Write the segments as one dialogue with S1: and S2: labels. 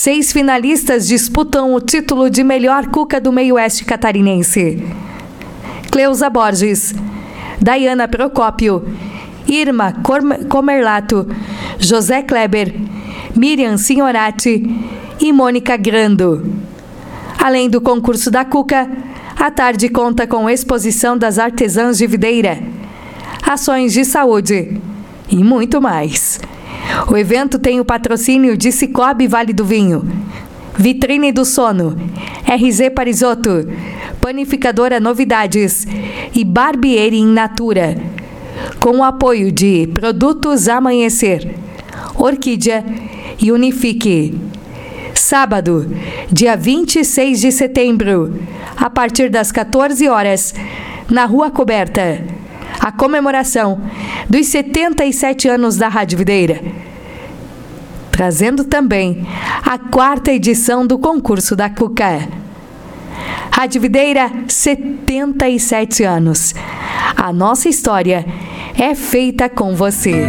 S1: 6 finalistas disputam o título de melhor cuca do meio-oeste catarinense. Cleusa Borges, Dayana Procópio, Irma Comerlato, José Kleber, Miriam Signorati e Mônica Grando. Além do concurso da cuca, a tarde conta com exposição das artesãs de videira, ações de saúde e muito mais. O evento tem o patrocínio de Cicobi Vale do Vinho, Vitrine do Sono, RZ Parisotto, Panificadora Novidades e Barbieri in Natura, com o apoio de Produtos Amanhecer, Orquídea e Unifique. Sábado, dia 26 de setembro, a partir das 14 horas, na Rua Coberta, a comemoração dos 77 anos da Rádio Videira, trazendo também a 4ª edição do concurso da cuca. Rádio Videira, 77 anos. A nossa história é feita com você.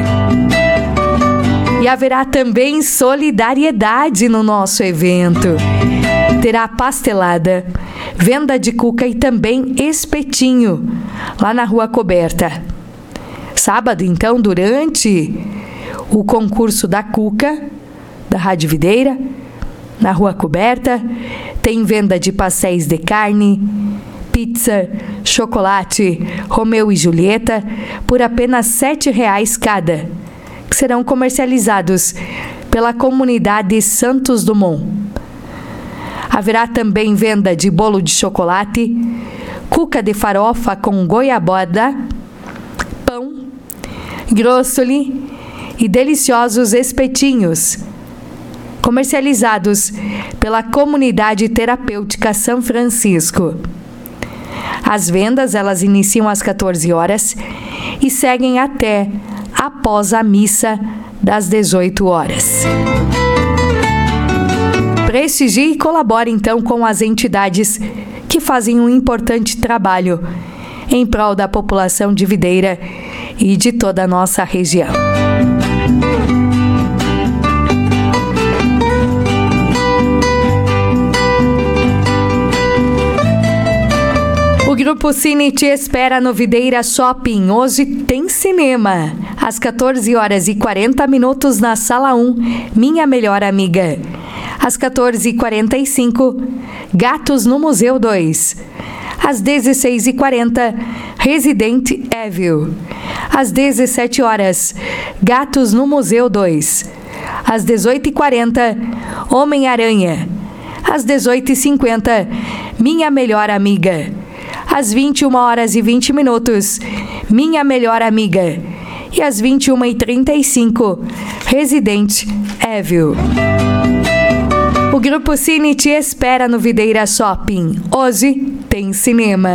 S1: E haverá também solidariedade no nosso evento. Terá pastelada, venda de cuca e também espetinho, lá na Rua Coberta. Sábado, então, durante o concurso da cuca, da Rádio Videira, na Rua Coberta, tem venda de pastéis de carne, pizza, chocolate, Romeu e Julieta, por apenas R$ 7,00 cada, que serão comercializados pela comunidade Santos Dumont. Haverá também venda de bolo de chocolate, cuca de farofa com goiabada, pão, grossoli e deliciosos espetinhos, comercializados pela comunidade terapêutica São Francisco. As vendas, elas iniciam às 14 horas e seguem até após a missa das 18 horas. Prestigie e colabore então com as entidades que fazem um importante trabalho em prol da população de Videira e de toda a nossa região. O Grupo Cine te espera no Videira Shopping. Hoje tem cinema. Às 14h40 na Sala 1, Minha Melhor Amiga. Às 14h45, Gatos no Museu 2. Às 16h40, Resident Evil. Às 17 horas, Gatos no Museu 2. Às 18h40, Homem-Aranha. Às 18h50, Minha Melhor Amiga. Às 21h20, Minha Melhor Amiga. E às 21h35, Resident Evil. O Grupo Cine te espera no Videira Shopping. Hoje tem cinema.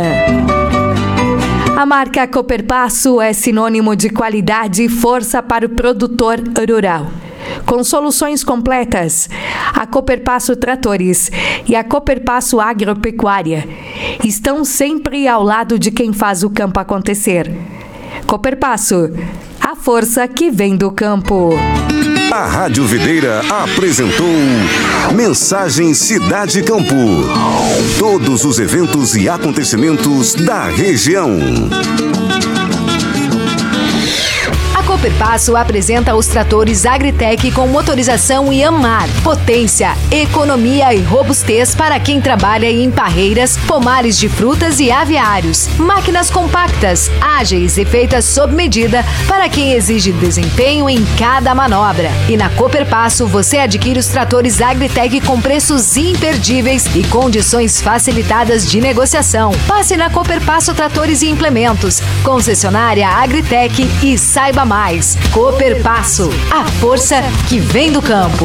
S1: A marca Cooperpasso é sinônimo de qualidade e força para o produtor rural. Com soluções completas, a Cooperpasso Tratores e a Cooperpasso Agropecuária estão sempre ao lado de quem faz o campo acontecer. Cooperpasso, a força que vem do campo.
S2: A Rádio Videira apresentou Mensagem Cidade Campo. Todos os eventos e acontecimentos da região.
S3: A Cooperpasso apresenta os tratores Agritec com motorização Yanmar, potência, economia e robustez para quem trabalha em parreiras, pomares de frutas e aviários. Máquinas compactas, ágeis e feitas sob medida para quem exige desempenho em cada manobra. E na Cooperpasso você adquire os tratores Agritec com preços imperdíveis e condições facilitadas de negociação. Passe na Cooperpasso Tratores e Implementos, concessionária Agritec, e saiba mais. Cooperpasso, a força que vem do campo.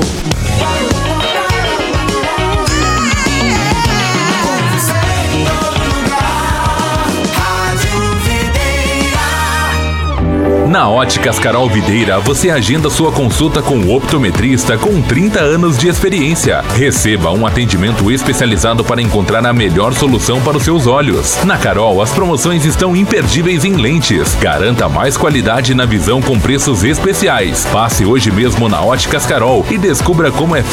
S4: Na Óticas Carol Videira, você agenda sua consulta com o optometrista com 30 anos de experiência. Receba um atendimento especializado para encontrar a melhor solução para os seus olhos. Na Carol, as promoções estão imperdíveis em lentes. Garanta mais qualidade na visão com preços especiais. Passe hoje mesmo na Óticas Carol e descubra como é